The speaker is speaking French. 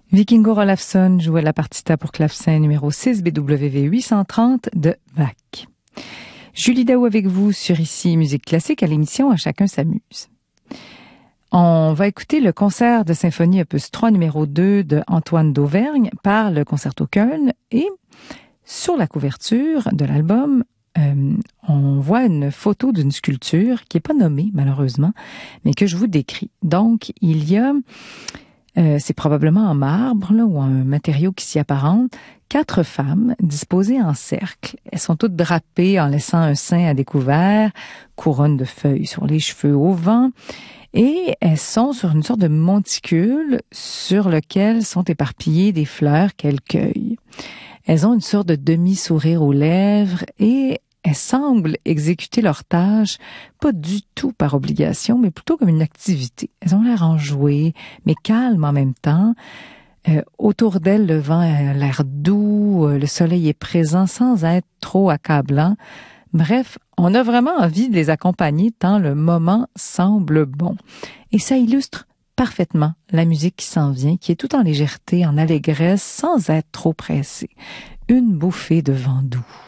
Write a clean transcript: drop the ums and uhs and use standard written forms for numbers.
Vikingur Olafsson jouait la partita pour clavecin numéro 6 BWV 830 de Bach. Julie Daou avec vous sur Ici Musique Classique à l'émission À chacun s'amuse. On va écouter le concert de symphonie opus 3 numéro 2 de Antoine d'Auvergne par le Concerto Köln et sur la couverture de l'album, on voit une photo d'une sculpture qui n'est pas nommée malheureusement, mais que je vous décris. Donc, il y a, c'est probablement en marbre là, ou un matériau qui s'y apparente, 4 femmes disposées en cercle. Elles sont toutes drapées en laissant un sein à découvert, couronne de feuilles sur les cheveux au vent, et elles sont sur une sorte de monticule sur lequel sont éparpillées des fleurs qu'elles cueillent. Elles ont une sorte de demi-sourire aux lèvres et elles semblent exécuter leur tâche pas du tout par obligation, mais plutôt comme une activité. Elles ont l'air enjouées, mais calmes en même temps. Autour d'elles, le vent a l'air doux, le soleil est présent sans être trop accablant. Bref, on a vraiment envie de les accompagner tant le moment semble bon. Et ça illustre parfaitement la musique qui s'en vient, qui est tout en légèreté, en allégresse, sans être trop pressée. Une bouffée de vent doux.